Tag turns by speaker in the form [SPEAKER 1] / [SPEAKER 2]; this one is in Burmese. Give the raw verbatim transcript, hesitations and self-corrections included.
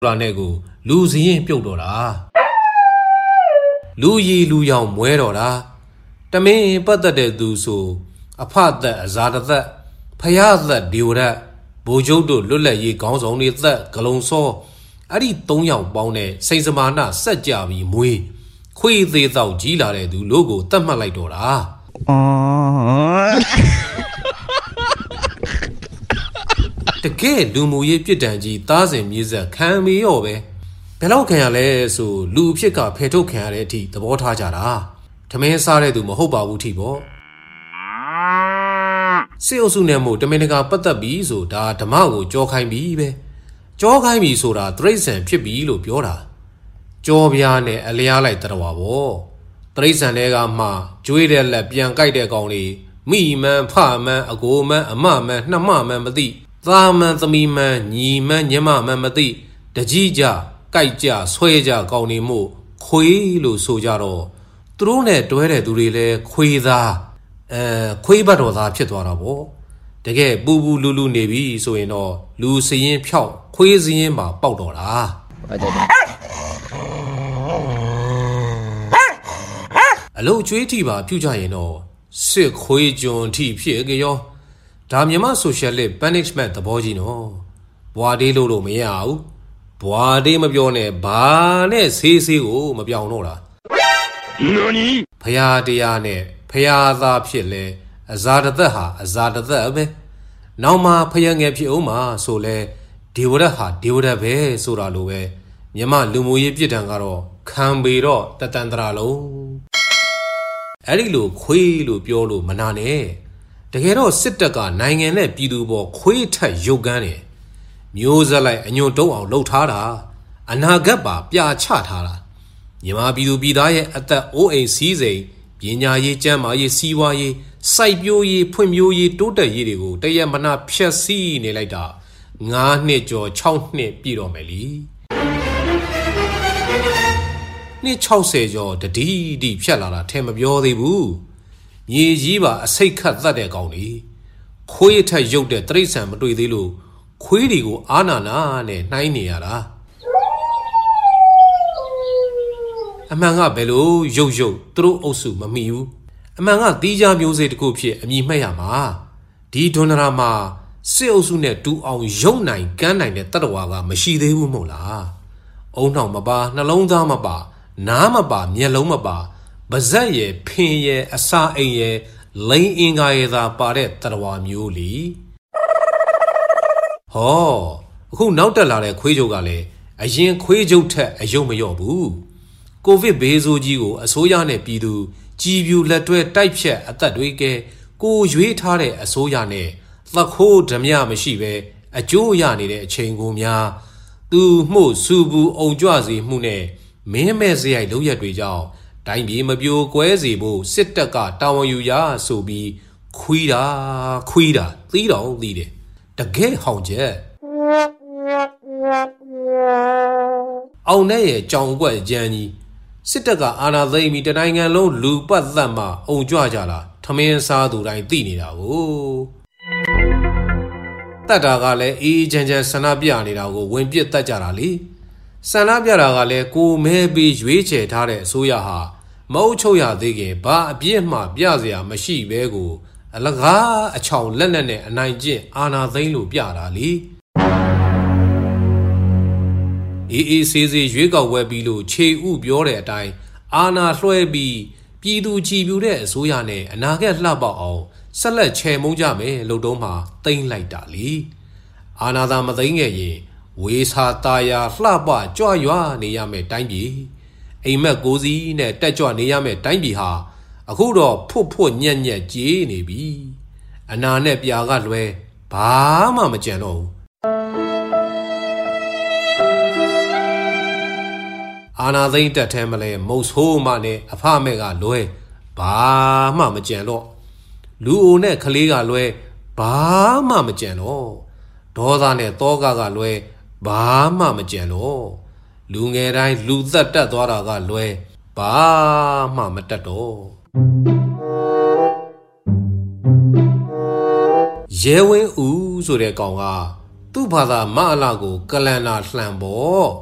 [SPEAKER 1] ရာနဲ့ကိုလူစရင်ပြုတ်တော့တာလူရီလူရောင်မွဲတော့တာတမင်းပတ်သက်တဲ့သူဆိုအဖသက်အဇာတသက်ဖယားသက်ဒီဝရက်ဘိုလ်ချုပ်တို့လွတ်လပ်ရေးခေါင်းဆောင်တွေသက်ဂလုံစောအဲ့ဒီသုံးယောက်ပေါင်းတဲ့စိန်စမာနစက်ကြပြီးမွေးခွေးသေးတော့ကြီးလာတဲ့သူလို့ကိုတတ်မှတ်လိုက်တော့တာအော်တကယ်လူမှုရေးပြစ်ဒဏ်ကြီးသားစဉ်မြေဆက်ခံမရောပဲဘယ်လောက်ခံရလဲဆိုလူအဖြစ်ကဖယ်ထုတ်ခံရတဲ့အထိသဘောထားကြတာထမင်းစားတဲ့သူမဟုတ်ပါဘူးထိပေါ့စေအုပ်စုနဲ့မို့တမင်တကာပတ်သက်ပြီးဆိုဒါဓမ္မကိုကြောခိုင်းပြီးပဲကြောခိုင်းပြီးဆိုတာတရိษံဖြစ်ပြီးလို့ပြောတာကြောပြားနဲ့အလျားလိုက်တတော်ပါပေါ့တရိษံတွေကမှကျွေးတဲ့လက်ပြန်ကြိုက်တဲ့ကောင်တွေမိမန်းဖမန်းအကိုမန်းအမမန်းနှမမန်းမသိသားမန်းသမီးမန်းညီမန်းညမမန်းမသိတကြီးကြကြိုက်ကြဆွဲကြကောင်းနေမို့ခွေးလို့ဆိုကြတော့သူတို့နဲ့တွဲတဲ့သူတွေလည်းခွေးသားအဲခွေးဘတ်တော်သားဖြစ်သွားတာပေါ့တကယ်ပူပူလူလူနေပြီဆိုရင်တော့လူစရင်ဖြောက်ခွေးစရင်မှာပေါက်တော့တာအလုံးကျွေးထီပါပြုကြရင်တော့စစ်ခွေးကြွန်ထီဖြစ်ကြရောဒါမြန်မာဆိုရှယ်လစ်ပနိရှမန့်သဘောကြီးနော်ဘွာဒေးလို့လို့မရဘူးဘွာဒေးမပြောနဲ့ဘာနဲ့ဆေးဆေးကိုမပြောင်းတော့တာဖရာတရားနဲ့ဖရာသားဖြစ်လဲအဇာတသက်ဟာအဇာတသက်ပဲနောက်မှဖယားငယ်ဖြစ်အောင်မှာဆိုလဲဒေဝရတ်ဟာဒေဝရတ်ပဲဆိုတာလိုပဲမြမလူမှုရေးပြစ်ဒဏ်ကတော့ခံပေတော့တတန်တရာလုံးအဲ့ဒီလိုခွေးလို့ပြောလို့မနာနဲ့တကယ်တော့စစ်တပ်ကနိုင်ငံနဲ့ပြည်သူပေါ်ခွေးထက်ရုပ်ကန်းတယ်မျိုးဆက်လိုက်အညွန့်တုံးအောင်လှုပ်ထားတာအနာဂတ်ပါပြာချထားတာမြန်မာပြည်သူပြည်သားရဲ့အသက်အိုးအိမ်စည်းစိမ်ပညာရေးကျန်းမာရေးစီးပွားရေးစိုက်ပျိုးရေးဖွံ့ဖြိုးရေးတိုးတက်ရေးတွေကိုတရက်မနာဖျက်ဆီးနေလိုက်တာငါးနှစ်ကျော်ခြောက်နှစ်ပြည့်တော့မယ်လीနှစ်၆၀ကျော်တတိတိဖြတ်လာတာထဲမပြောသေးဘူးမြေကြီးပါအစိတ်ခတ်သတ်တဲ့ကောင်တွေခွေးထက်ရုပ်တဲ့တရိษံမတွေ့သေးလို့ခွေးတွေကိုအာနာနာနဲ့နှိုင်းနေရတာအမှန်ကဘယ်လိုရုပ်ရုပ်သူတို့အုပ်စုမမိဘူးအမှန်ကတီးခြားမျိုးစေ့တစ်ခုဖြစ်အမည်မှတ်ရမှာဒီဒွန်ဒရာမှာစစ်အုပ်စုနဲ့တူအောင်ရုံနိုင်ကမ်းနိုင်တဲ့တတဝါကမရှိသေးဘူးမဟုတ်လားအုံနှောင်မပါနှလုံးသားမပါနားမပါမျက်လုံးမပါပါဇက်ရဲ့ဖင်ရဲ့အစာအိမ်ရဲ့လိန်အင်္ဂါရဲ့သာပါတဲ့တတဝါမျိုးလीဟောအခုနောက်တက်လာတဲ့ခွေးချုပ်ကလည်းအရင်ခွေးချုပ်ထက်အယုံမလျော့ဘူးကိုဗစ်ဘေးဆိုးကြီးကိုအစိုးရနဲ့ပြည်သူကြည်ပြူလက်တွဲတိုက်ဖြတ်အသက်တွေကကိုရွေးထားတဲ့အစိုးရနဲ့သခိုးဓမြမရှိပဲအကျိုးရနေတဲ့အချိန်ကိုများသူမှုစူဘူးအုံကြွစေမှုနဲ့မင်းမဲ့စရိုက်လုံးရက်တွေကြောင့်တိုင်းပြည်မပြိုကွဲစေဖို့စစ်တပ်ကတာဝန်ယူရဆိုပြီးခွီးတာခွီးတာသီးတော်သီးတယ်တကယ်ဟောင်ချက်အောင်နဲ့ရဲ့ကြောင်ကွက်ကြမ်းကြီးစစ်တပ်ကအာဏာသိမ်းပြီးတနိုင်ငံလုံးလူပတ်သက်မှအုံကြွကြလာထမင်းစားသူတိုင်းသိနေတာကိုတတ်တာကလည်းအေးချမ်းချမ်းဆန္ဒပြနေတာကိုဝင်ပစ်တတ်ကြတာလေဆန္ဒပြတာကလည်းကိုမဲပြီးရွေးချယ်ထားတဲ့အစိုးရဟာမအုပ်ချုပ်ရသေးခင်ဘာအပြစ်မှပြစရာမရှိပဲကိုအလကားအချောင်လက်နဲ့နဲ့အနိုင်ကျင့်အာဏာသိမ်းလို့ပြတာလေအေးအေးဆေးဆေးရွေးကောက်ဝဲပြီးလို့ခြေဥပြောတဲ့အတိုင်းအာဏာလွှဲပြီးပြည်သူကြည်ပြူတဲ့အစိုးရနဲ့အနာဂတ်လှပအောင်ဆက်လက်ချေမှုန်းကြမယ်လို့တုံးမှာသိမ့်လိုက်တာလေအာဏာသာမသိမ်းခဲ့ရင်ဝေစာတာယာလှပကြွရွာနေရမယ်တိုင်းပြည်အိမ်မက်ကိုစီးနဲ့တက်ကြွနေရမယ်တိုင်းပြည်ဟာအခုတော့ဖွတ်ဖွတ်ညက်ညက်ကြေးနေပြီအနာနဲ့ပြာကလွဲဘာမှမကြံတော့ဘူးအာနာသိမ့်တက်ထဲမလဲမုတ်ဆိုးမနဲ့အဖမဲ့ကလွဲဘာမှမကြံတော့လူအိုနဲ့ကလေးကလွဲဘာမှမကြံတော့ဒေါသနဲ့တောကကလွဲဘာမှမကြံတော့လူငယ်တိုင်းလူသက်တက်သွားတာကလွဲဘာမှမတက်တော့ရဲဝင်းဦးဆိုတဲ့ကောင်ကသူ့ဘာသာမအလာကိုကလန်နာလှန်ပေါ်